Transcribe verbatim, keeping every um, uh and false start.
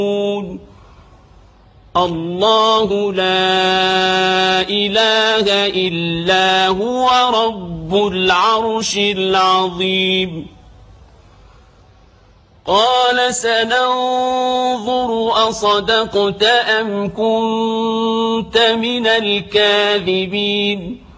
الله لا إله إلا هو رب العرش العظيم قال سننظر أصدقت أم كنت من الكاذبين